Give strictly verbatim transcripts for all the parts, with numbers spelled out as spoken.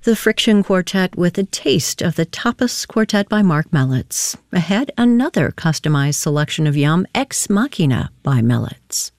The Friction Quartet with a taste of the Tapas Quartet by Mark Mellitz. Ahead, another customized selection of Yum, Ex Machina by Mellitz.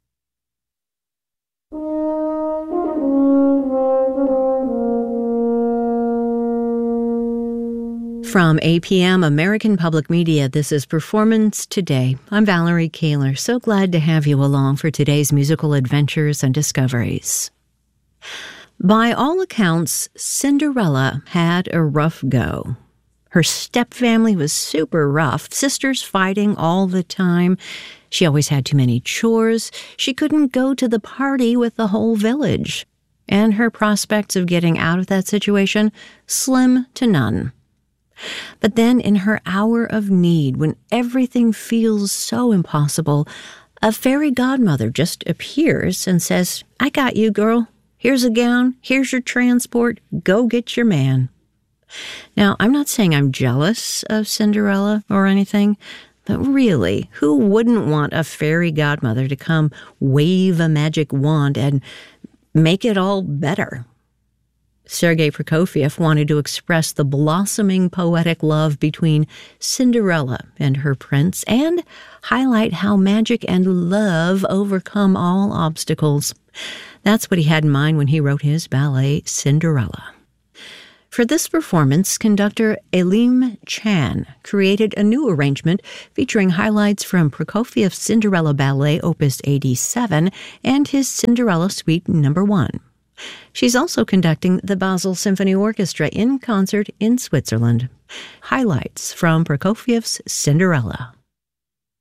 From A P M American Public Media, this is Performance Today. I'm Valerie Kaler. So glad to have you along for today's musical adventures and discoveries. By all accounts, Cinderella had a rough go. Her stepfamily was super rough, sisters fighting all the time. She always had too many chores. She couldn't go to the party with the whole village. And her prospects of getting out of that situation, slim to none. But then in her hour of need, when everything feels so impossible, a fairy godmother just appears and says, "I got you, girl. Here's a gown, here's your transport, go get your man." Now, I'm not saying I'm jealous of Cinderella or anything, but really, who wouldn't want a fairy godmother to come wave a magic wand and make it all better? Sergei Prokofiev wanted to express the blossoming poetic love between Cinderella and her prince and highlight how magic and love overcome all obstacles. That's what he had in mind when he wrote his ballet, Cinderella. For this performance, conductor Elim Chan created a new arrangement featuring highlights from Prokofiev's Cinderella Ballet Opus eighty-seven and his Cinderella Suite Number one. She's also conducting the Basel Symphony Orchestra in concert in Switzerland. Highlights from Prokofiev's Cinderella.